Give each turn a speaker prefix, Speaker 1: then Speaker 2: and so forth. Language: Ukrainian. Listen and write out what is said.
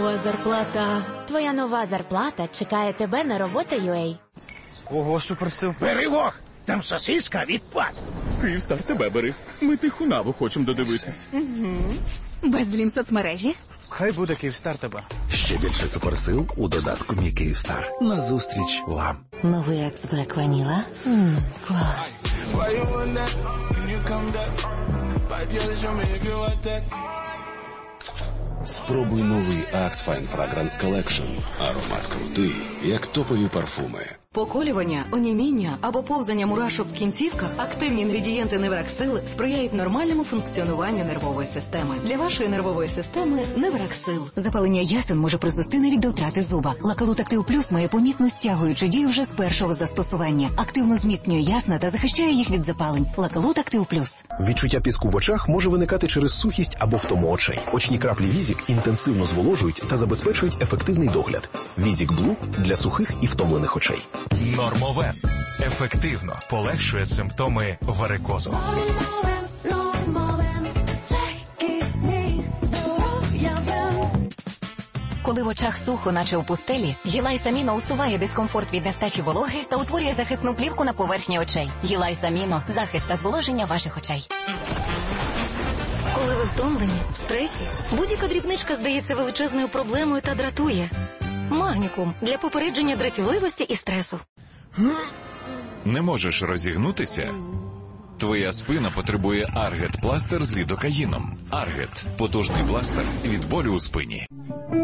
Speaker 1: нова зарплата.
Speaker 2: Твоя нова зарплата чекає тебе на робота.ua.
Speaker 3: Ого, суперсил.
Speaker 4: Бери вог, там сосиска відпад.
Speaker 5: Київстар тебе бери. Ми Тихунаву хочемо додивитись.
Speaker 6: Безлім соцмережі?
Speaker 3: Хай буде Київстар тебе.
Speaker 7: Ще більше суперсил у додатку «Мій Київстар». Назустріч вам.
Speaker 2: Новий Екс Блек Ваніла? Клас.
Speaker 7: Спробуй новий Axe Fine Fragrance Collection. Аромат крутий, як топові парфуми.
Speaker 8: Поколювання, оніміння або повзання мурашок в кінцівках, активні інгредієнти Невраксил сприяють нормальному функціонуванню нервової системи. Для вашої нервової системи Невраксил. Запалення ясен може призвести навіть до втрати зуба. Лакалут Актив Плюс має помітну стягуючу дію вже з першого застосування. Активно зміцнює ясна та захищає їх від запалень. Лакалут Актив Плюс.
Speaker 9: Відчуття піску в очах може виникати через сухість або втому очей. Очні краплі Візік інтенсивно зволожують та забезпечують ефективний догляд. Візік Блу для сухих і втомлених очей.
Speaker 10: Нормовен ефективно полегшує симптоми варикозу.
Speaker 8: Коли в очах сухо, наче у пустелі, Гілайс Аміно усуває дискомфорт від нестачі вологи та утворює захисну плівку на поверхні очей. Гілайс Аміно – захист та зволоження ваших очей. Коли ви втомлені, в стресі, будь-яка дрібничка здається величезною проблемою та дратує. Магнікум – для попередження дратівливості і стресу.
Speaker 10: Не можеш розігнутися? Твоя спина потребує Аргет пластир з лідокаїном. Аргет – потужний пластир від болю у спині.